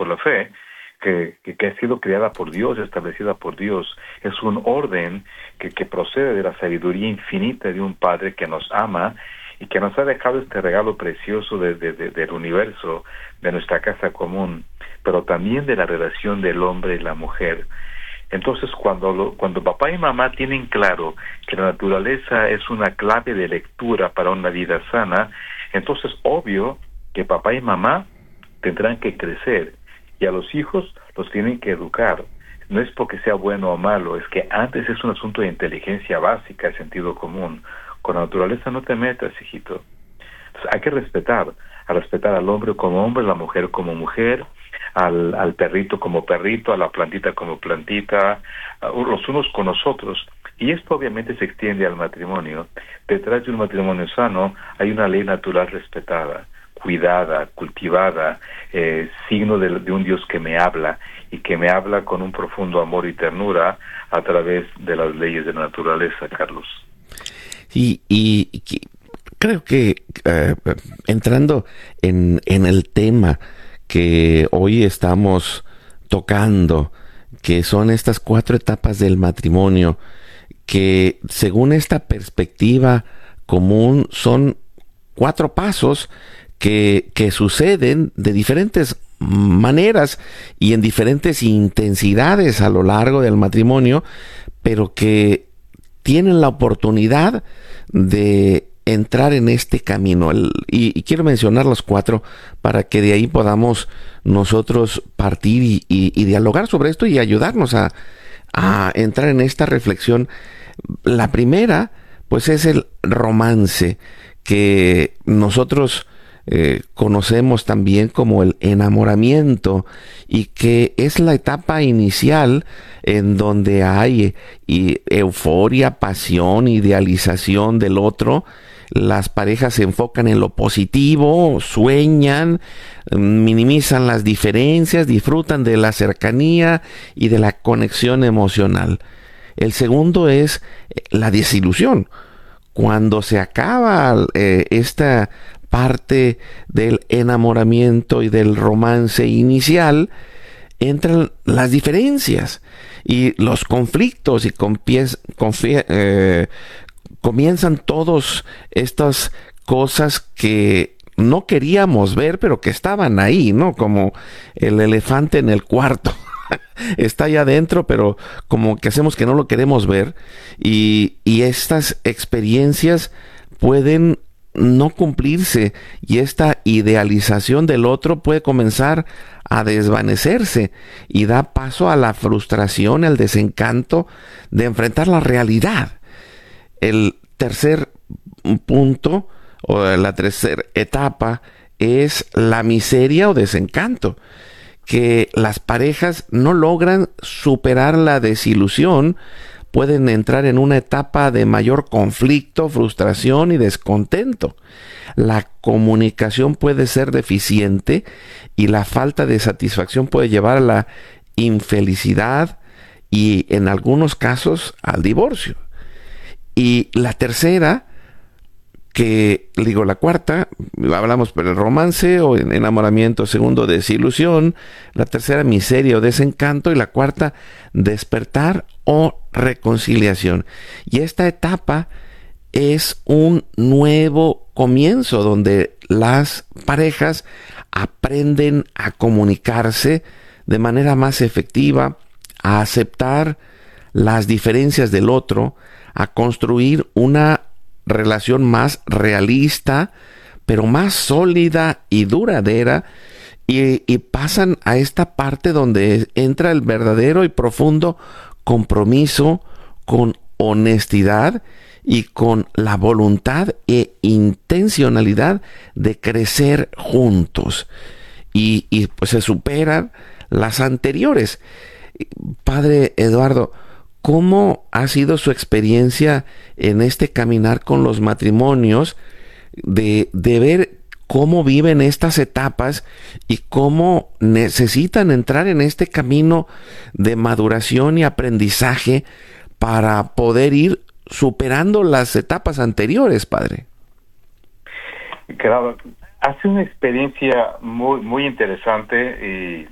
por la fe, que ha sido creada por Dios, establecida por Dios. Es un orden que procede de la sabiduría infinita de un Padre que nos ama y que nos ha dejado este regalo precioso del universo, de nuestra casa común, pero también de la relación del hombre y la mujer. Entonces, cuando papá y mamá tienen claro que la naturaleza es una clave de lectura para una vida sana, entonces obvio que papá y mamá tendrán que crecer y a los hijos los tienen que educar. No es porque sea bueno o malo, es que antes es un asunto de inteligencia básica, de sentido común. Con la naturaleza no te metas, hijito. Entonces, hay que respetar al hombre como hombre, a la mujer como mujer, al perrito como perrito, a la plantita como plantita, los unos con los otros. Y esto obviamente se extiende al matrimonio. Detrás de un matrimonio sano hay una ley natural respetada, cuidada, cultivada, signo de un Dios que me habla, y que me habla con un profundo amor y ternura a través de las leyes de la naturaleza, Carlos. Y creo que entrando en el tema que hoy estamos tocando, que son estas 4 etapas del matrimonio, que según esta perspectiva común son 4 pasos que suceden de diferentes maneras y en diferentes intensidades a lo largo del matrimonio, pero que tienen la oportunidad de entrar en este camino. Y quiero mencionar los 4 para que de ahí podamos nosotros partir y dialogar sobre esto y ayudarnos a entrar en esta reflexión. La primera, pues, es el romance, que nosotros conocemos también como el enamoramiento, y que es la etapa inicial en donde hay euforia, pasión, idealización del otro. Las parejas se enfocan en lo positivo, sueñan, minimizan las diferencias, disfrutan de la cercanía y de la conexión emocional. El segundo es la desilusión. Cuando se acaba esta parte del enamoramiento y del romance inicial, entran las diferencias y los conflictos, y comienzan todas estas cosas que no queríamos ver, pero que estaban ahí, ¿no? Como el elefante en el cuarto. Está allá adentro, pero como que hacemos que no lo queremos ver. Y estas experiencias pueden no cumplirse, y esta idealización del otro puede comenzar a desvanecerse y da paso a la frustración, al desencanto de enfrentar la realidad. El tercer punto, o la tercera etapa, es la miseria o desencanto, que las parejas no logran superar la desilusión, pueden entrar en una etapa de mayor conflicto, frustración y descontento. La comunicación puede ser deficiente y la falta de satisfacción puede llevar a la infelicidad y, en algunos casos, al divorcio. Y la tercera, la cuarta, hablamos por el romance o enamoramiento, segundo, desilusión, la tercera, miseria o desencanto, y la cuarta, despertar o reconciliación. Y esta etapa es un nuevo comienzo donde las parejas aprenden a comunicarse de manera más efectiva, a aceptar las diferencias del otro, a construir una relación más realista, pero más sólida y duradera, y pasan a esta parte donde entra el verdadero y profundo compromiso con honestidad y con la voluntad e intencionalidad de crecer juntos, y pues se superan las anteriores. Padre Eduardo, ¿cómo ha sido su experiencia en este caminar con los matrimonios, de ver cómo viven estas etapas y cómo necesitan entrar en este camino de maduración y aprendizaje para poder ir superando las etapas anteriores, padre? Claro, hace una experiencia muy, muy interesante,